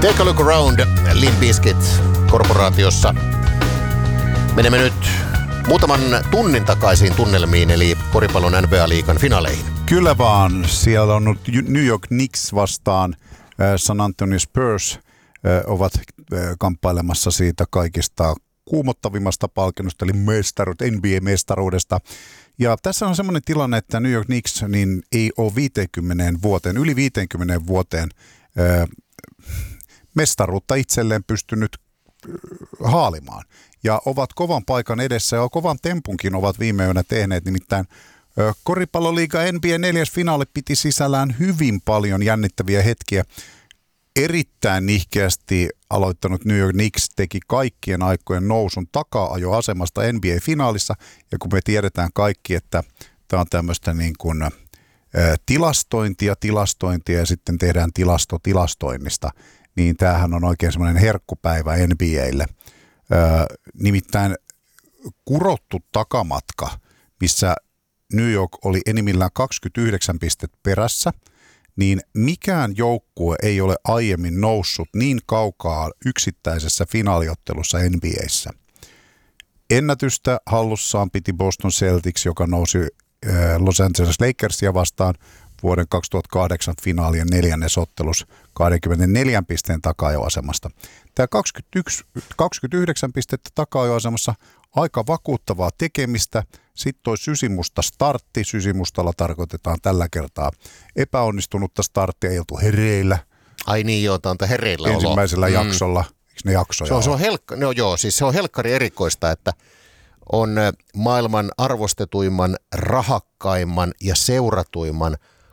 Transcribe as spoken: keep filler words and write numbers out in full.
Take a look around, Limp Bizkit korporaatiossa. Menemme nyt muutaman tunnin takaisin tunnelmiin, eli koripallon N B A-liigan finaaleihin. Kyllä vaan. Siellä on New York Knicks vastaan San Antonio Spurs ovat kamppailemassa siitä kaikista kuumottavimmasta palkinnosta, eli mestaruut, N B A-mestaruudesta. Ja tässä on semmoinen tilanne, että New York Knicks niin ei ole viiteenkymmeneen vuoteen, yli viiteenkymmeneen vuoteen äh, mestaruutta itselleen pystynyt äh, haalimaan. Ja ovat kovan paikan edessä ja kovan tempunkin ovat viime yönä tehneet, nimittäin äh, koripalloliiga N B A neljäs finaali piti sisällään hyvin paljon jännittäviä hetkiä. Erittäin nihkeästi aloittanut New York Knicks teki kaikkien aikojen nousun taka-ajoasemasta N B A-finaalissa. Ja kun me tiedetään kaikki, että tämä on tämmöistä niin kuin ä, tilastointia, tilastointia ja sitten tehdään tilasto tilastoinnista, niin tämähän on oikein semmoinen herkkupäivä N B A:lle. Ä, nimittäin kurottu takamatka, missä New York oli enimmillään kaksikymmentäyhdeksän pistettä perässä, niin mikään joukkue ei ole aiemmin noussut niin kaukaa yksittäisessä finaaliottelussa N B A:ssä. Ennätystä hallussaan piti Boston Celtics, joka nousi Los Angeles Lakersia vastaan vuoden kaksituhattakahdeksan finaalien neljännesottelus kaksikymmentäneljä pisteen taka-ajoasemasta. Tämä kaksikymmentäyksi, kaksikymmentäyhdeksän pistettä taka-ajoasemassa aika vakuuttavaa tekemistä. Sitten toi sysimusta startti. Sysimustalla tarkoitetaan tällä kertaa epäonnistunutta starttia, ei oltu hereillä. Ai niin joo, tämä on hereillä olo. Ensimmäisellä mm. jaksolla. Eikö ne jaksoja se on, se on helkka, no joo, siis se on helkkari erikoista, että on maailman arvostetuimman, rahakkaimman ja seuratuimman